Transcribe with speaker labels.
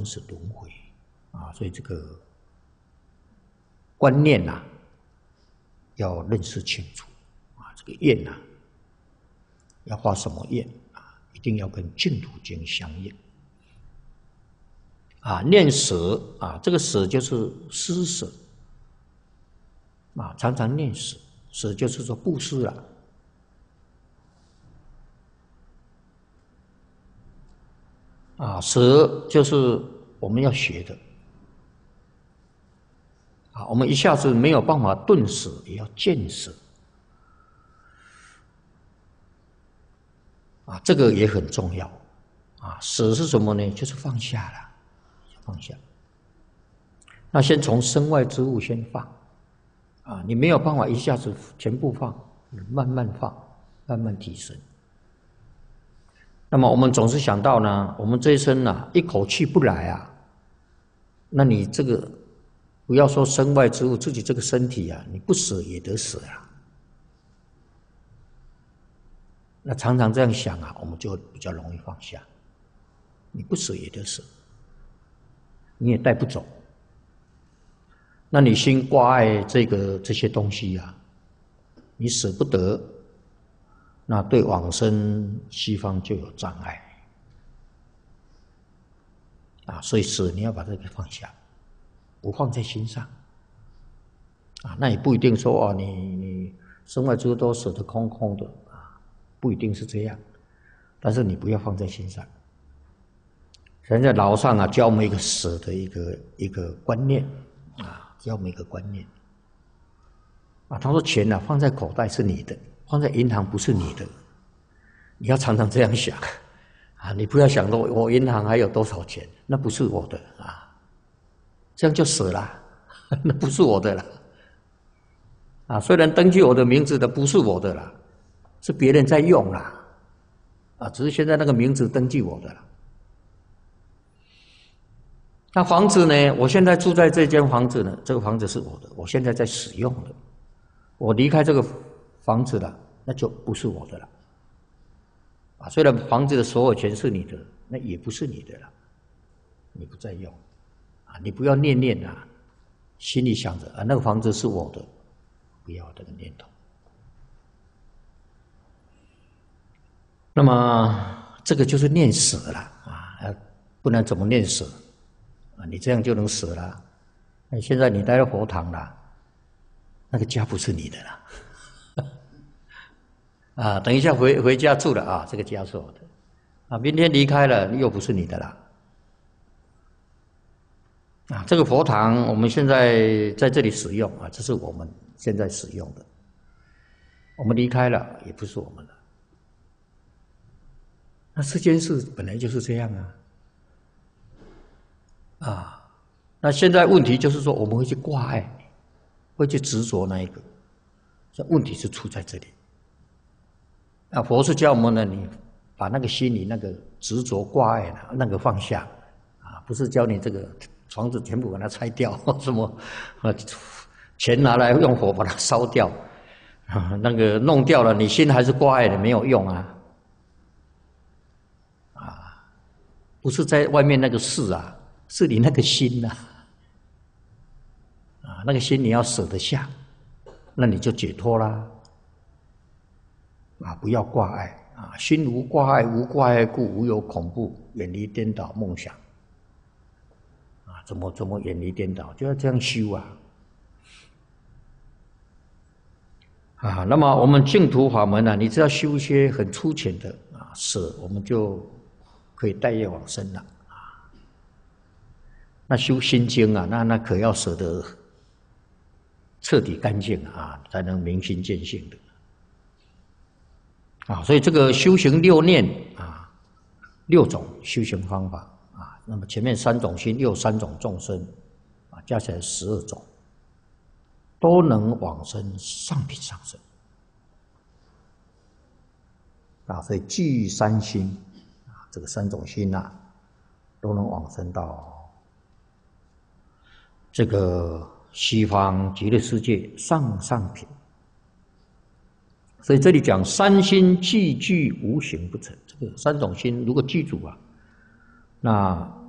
Speaker 1: 死轮回啊，所以这个观念呐，要认识清楚啊，这个愿呐，要发什么愿啊，一定要跟净土经相应啊。念舍啊，这个舍就是施舍啊，常常念舍，舍就是说布施了。啊，舍就是我们要学的啊，我们一下子没有办法顿舍，也要渐舍啊，这个也很重要啊。舍是什么呢？就是放下了，放下。那先从身外之物先放啊，你没有办法一下子全部放，慢慢放，慢慢提升。那么我们总是想到呢，我们这一生呢，一口气不来啊，那你这个不要说身外之物，自己这个身体啊，你不舍也得舍啊。那常常这样想啊，我们就比较容易放下。你不舍也得舍，你也带不走。那你心挂碍这些东西啊，你舍不得，那对往生西方就有障碍啊。所以舍你要把这个放下，不放在心上啊。那也不一定说哦，你身外之物都舍得空空的啊，不一定是这样。但是你不要放在心上。人家老上啊，教我们一个舍的一个观念啊，教我们一个观念啊。他说钱啊放在口袋是你的，放在银行不是你的。你要常常这样想啊，你不要想说我银行还有多少钱，那不是我的啊，这样就舍了，那不是我的了啊。虽然登记我的名字的不是我的了，是别人在用啦啊，只是现在那个名字登记我的了。那房子呢？我现在住在这间房子呢，这个房子是我的，我现在在使用的。我离开这个房子了，那就不是我的了。啊，虽然房子的所有权是你的，那也不是你的了，你不再用，啊，你不要念啊，心里想着啊，那个房子是我的，不要这个念头。那么这个就是念舍了啊，不然怎么念舍啊？你这样就能舍了。那现在你待在佛堂了，那个家不是你的了。啊，等一下回家住了啊，这个家是我的，啊，明天离开了又不是你的了，啊，这个佛堂我们现在在这里使用啊，这是我们现在使用的，我们离开了也不是我们的，那这件事本来就是这样啊，那现在问题就是说我们会去挂碍，会去执着那一个，这问题是出在这里。那佛是教我们呢，你把那个心里那个执着挂碍那个放下，啊，不是教你这个房子全部把它拆掉，什么钱拿来用火把它烧掉，啊，那个弄掉了，你心还是挂碍的，没有用啊，啊，不是在外面那个事啊，是你那个心呐，啊，那个心你要舍得下，那你就解脱啦。啊，不要挂碍啊！心无挂碍，无挂碍故，无有恐怖，远离颠倒梦想。啊，怎么远离颠倒？就要这样修啊！啊，那么我们净土法门呢，你只要修一些很粗浅的啊舍，我们就可以带业往生了啊。那修心经啊，那可要舍得彻底干净啊，才能明心见性的。啊，所以这个修行六念啊，6种修行方法啊，那么前面3种心，又3种众生啊，加起来12种，都能往生上品上生啊。所以具3心啊，这个3种心啊，都能往生到这个西方极乐世界上品。所以这里讲3心既具无形不成，这个3种心如果具足啊，那